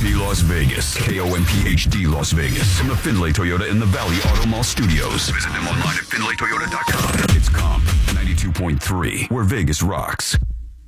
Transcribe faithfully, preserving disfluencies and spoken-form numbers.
P Las Vegas. K O M P H D Las Vegas. From the Findlay Toyota in the Valley Auto Mall Studios. Visit them online at Findlay Toyota dot com. It's Comp ninety-two point three, where Vegas rocks.